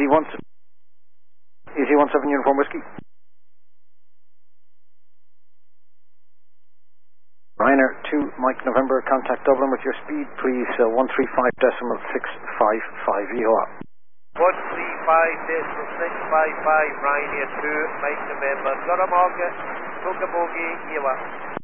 17 Uniform Whiskey. Ryanair 2 Mike November, contact Dublin with your speed, please. 135.655 EOR. 135.655 Ryanair 2 Mike November, Guramaga, Tokabogi, EOR.